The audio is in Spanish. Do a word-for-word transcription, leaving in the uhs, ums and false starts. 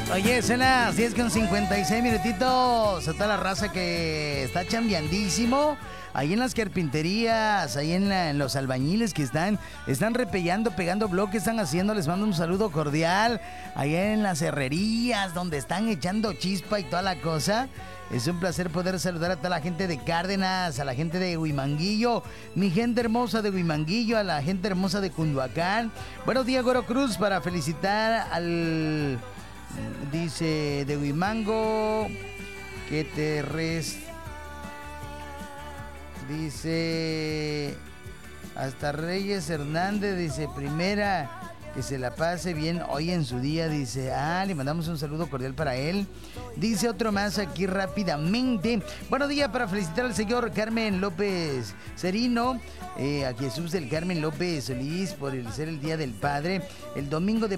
Oye, son las diez con cincuenta y seis minutitos. A toda la raza que está chambeandísimo. Ahí en las carpinterías, ahí en, la, en los albañiles que están, están repellando, pegando bloques, están haciendo, les mando un saludo cordial. Ahí en las herrerías, donde están echando chispa y toda la cosa. Es un placer poder saludar a toda la gente de Cárdenas, a la gente de Huimanguillo, mi gente hermosa de Huimanguillo, a la gente hermosa de Cunduacán. Buenos días, Goro Cruz, para felicitar al... Dice de Huimango, que te res... Dice, hasta Reyes Hernández, dice, primera, que se la pase bien hoy en su día, dice, ah, le mandamos un saludo cordial para él. Dice otro más aquí rápidamente. Buenos días para felicitar al señor Carmen López Cerino, eh, a Jesús del Carmen López Solís por el ser el Día del Padre, el domingo de